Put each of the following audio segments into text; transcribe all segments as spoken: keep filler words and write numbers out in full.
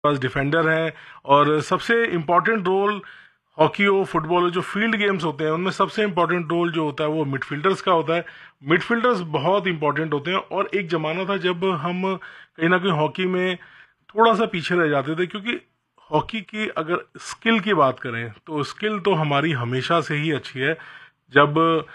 पास defender हैं और सबसे इम्पोर्टेंट रोल हॉकी हो फुटबॉल हो जो फील्ड गेम्स होते हैं उनमें सबसे इम्पोर्टेंट रोल जो होता है वो मिडफील्डर्स का होता है। मिडफील्डर्स बहुत इंपॉर्टेंट होते हैं और एक ज़माना था जब हम कहीं ना कहीं हॉकी में थोड़ा सा पीछे रह जाते थे, क्योंकि हॉकी की अगर स्किल की बात करें तो स्किल तो हमारी हमेशा से ही अच्छी है। जब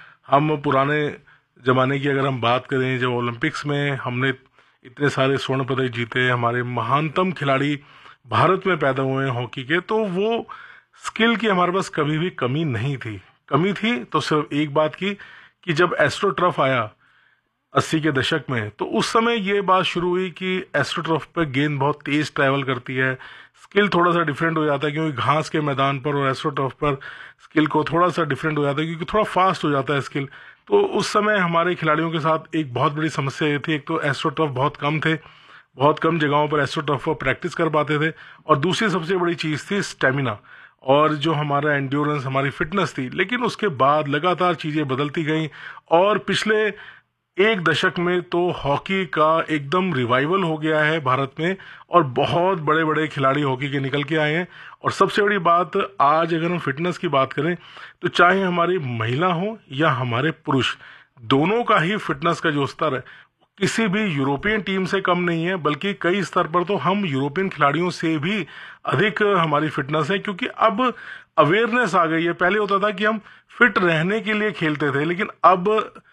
हम पुराने ज़माने की अगर हम बात करें, जब ओलंपिक्स में हमने इतने सारे स्वर्ण पदक जीते, हमारे महानतम खिलाड़ी भारत में पैदा हुए हैं हॉकी के, तो वो स्किल की हमारे पास कभी भी कमी नहीं थी। कमी थी तो सिर्फ एक बात की कि जब एस्ट्रोटर्फ आया अस्सी के दशक में, तो उस समय ये बात शुरू हुई कि एस्ट्रोटर्फ पर गेंद बहुत तेज ट्रैवल करती है, स्किल थोड़ा सा डिफरेंट हो जाता है, क्योंकि घास के मैदान पर और एस्ट्रोटर्फ पर स्किल को थोड़ा सा डिफरेंट हो जाता है, क्योंकि थोड़ा फास्ट हो जाता है स्किल। तो उस समय हमारे खिलाड़ियों के साथ एक बहुत बड़ी समस्या ये थी, एक तो एस्ट्रोटर्फ बहुत कम थे, बहुत कम जगहों पर एस्ट्रोटर्फ पर प्रैक्टिस कर पाते थे, और दूसरी सबसे बड़ी चीज़ थी स्टेमिना और जो हमारा एंड्योरेंस, हमारी फिटनेस थी। लेकिन उसके बाद लगातार चीज़ें बदलती गईं और पिछले एक दशक में तो हॉकी का एकदम रिवाइवल हो गया है भारत में, और बहुत बड़े बड़े खिलाड़ी हॉकी के निकल के आए हैं। और सबसे बड़ी बात, आज अगर हम फिटनेस की बात करें तो चाहे हमारी महिला हो या हमारे पुरुष, दोनों का ही फिटनेस का जो स्तर है किसी भी यूरोपियन टीम से कम नहीं है, बल्कि कई स्तर पर तो हम यूरोपियन खिलाड़ियों से भी अधिक हमारी फिटनेस है, क्योंकि अब अवेयरनेस आ गई है। पहले होता था कि हम फिट रहने के लिए खेलते थे, लेकिन अब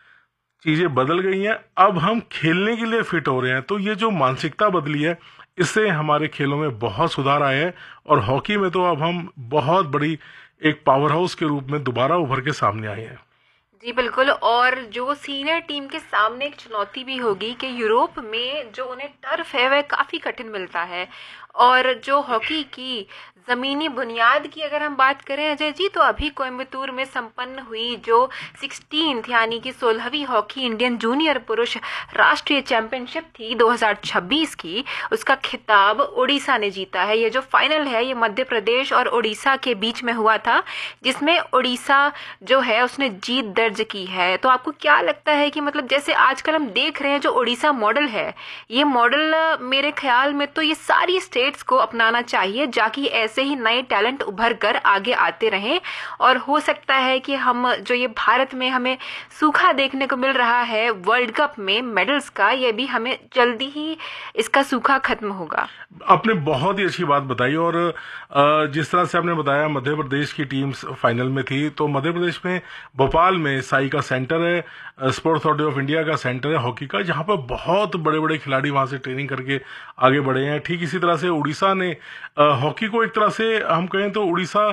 चीज़ें बदल गई हैं, अब हम खेलने के लिए फिट हो रहे हैं। तो ये जो मानसिकता बदली है, इससे हमारे खेलों में बहुत सुधार आया है, और हॉकी में तो अब हम बहुत बड़ी एक पावर हाउस के रूप में दोबारा उभर के सामने आए हैं। जी बिल्कुल। और जो सीनियर टीम के सामने एक चुनौती भी होगी कि यूरोप में जो उन्हें टर्फ है वह काफ़ी कठिन मिलता है, और जो हॉकी की ज़मीनी बुनियाद की अगर हम बात करें अजय जी, तो अभी कोयम्बतूर में संपन्न हुई जो सिक्सटीन्थ यानी कि सोलहवीं हॉकी इंडियन जूनियर पुरुष राष्ट्रीय चैंपियनशिप थी दो हज़ार छब्बीस की, उसका खिताब उड़ीसा ने जीता है। ये जो फाइनल है ये मध्य प्रदेश और उड़ीसा के बीच में हुआ था, जिसमें उड़ीसा जो है उसने जीत दर्ज की है। तो आपको क्या लगता है कि मतलब जैसे आजकल हम देख रहे हैं जो उड़ीसा मॉडल है, ये मॉडल मेरे ख्याल में तो ये सारी स्टेट्स को अपनाना चाहिए, जाकि ऐसे ही नए टैलेंट उभर कर आगे आते रहें। और हो सकता है कि हम जो ये भारत में हमें सूखा देखने को मिल रहा है वर्ल्ड कप में मेडल्स का, ये भी हमें जल्दी ही इसका सूखा खत्म होगा। आपने बहुत ही अच्छी बात बताई, और जिस तरह से आपने बताया मध्य प्रदेश की टीम फाइनल में थी, तो मध्य प्रदेश में भोपाल में साई का सेंटर है, स्पोर्ट्स अथॉरिटी ऑफ इंडिया का सेंटर है हॉकी का, जहां पर बहुत बड़े बड़े खिलाड़ी वहां से ट्रेनिंग करके आगे बढ़े हैं। ठीक इसी तरह से उड़ीसा ने हॉकी को एक तरह से हम कहें तो उड़ीसा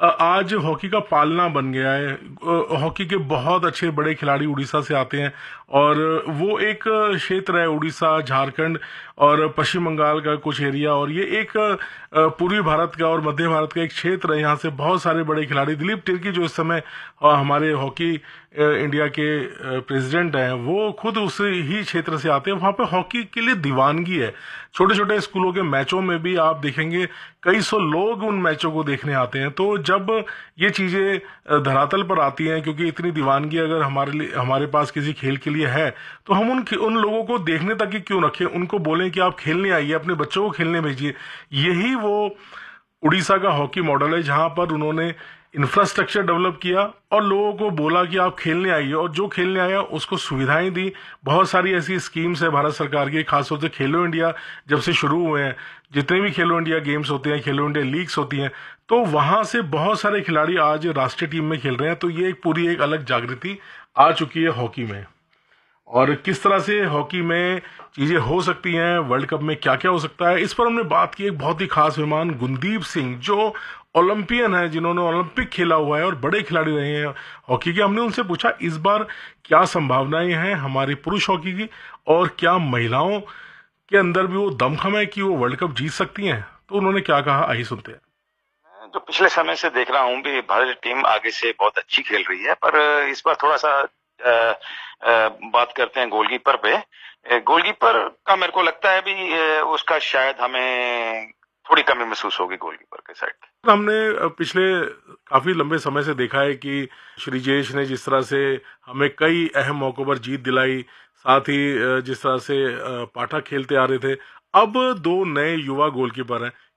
आज हॉकी का पालना बन गया है। हॉकी के बहुत अच्छे बड़े खिलाड़ी उड़ीसा से आते हैं, और वो एक क्षेत्र है उड़ीसा, झारखंड और पश्चिम बंगाल का कुछ एरिया, और ये एक पूर्वी भारत का और मध्य भारत का एक क्षेत्र है। यहाँ से बहुत सारे बड़े खिलाड़ी, दिलीप तिर्की जो इस समय हमारे हॉकी इंडिया के प्रेसिडेंट हैं, वो खुद उस ही क्षेत्र से आते हैं। वहाँ पे हॉकी के लिए दीवानगी है। छोटे छोटे स्कूलों के मैचों में भी आप देखेंगे कई सौ लोग उन मैचों को देखने आते हैं। तो जब ये चीज़ें धरातल पर आती हैं, क्योंकि इतनी दीवानगी अगर हमारे लिए हमारे पास किसी खेल के लिए है, तो हम उन उन लोगों को देखने तक ही क्यों रखें, उनको बोलें कि आप खेलने आइए, अपने बच्चों को खेलने भेजिए। यही वो उड़ीसा का हॉकी मॉडल है, जहां पर उन्होंने इंफ्रास्ट्रक्चर डेवलप किया और लोगों को बोला कि आप खेलने आइए, और जो खेलने आया उसको सुविधाएं दी। बहुत सारी ऐसी स्कीम्स है भारत सरकार की, खासतौर से खेलो इंडिया जब से शुरू हुए हैं, जितने भी खेलो इंडिया गेम्स होते हैं, खेलो इंडिया लीग्स होती हैं, तो वहां से बहुत सारे खिलाड़ी आज राष्ट्रीय टीम में खेल रहे हैं। तो ये एक पूरी एक अलग जागृति आ चुकी है हॉकी में, और किस तरह से हॉकी में चीजें हो सकती हैं, वर्ल्ड कप में क्या क्या हो सकता है, इस पर हमने बात की एक बहुत ही खास मेहमान गुनदीप सिंह, जो ओलंपियन है, जिन्होंने ओलंपिक खेला हुआ है और बड़े खिलाड़ी रहे हैं हॉकी के। हमने उनसे पूछा इस बार क्या संभावनाएं हैं हमारी पुरुष हॉकी की, और क्या महिलाओं के अंदर भी वो दमखम है कि वो वर्ल्ड कप जीत सकती हैं। तो उन्होंने क्या कहा, आइए सुनते हैं। जो पिछले समय से देख रहा हूँ भी भारतीय टीम आगे से बहुत अच्छी खेल रही है, पर इस बार थोड़ा सा आ, आ, बात करते हैं गोलकीपर पे। गोलकीपर का मेरे को लगता है भी उसका शायद हमें थोड़ी कमी महसूस होगी गोलकीपर के साइड। हमने पिछले काफी लंबे समय से देखा है कि श्रीजेश ने जिस तरह से हमें कई अहम मौकों पर जीत दिलाई, साथ ही जिस तरह से पाठक खेलते आ रहे थे, अब दो नए युवा गोलकीपर हैं,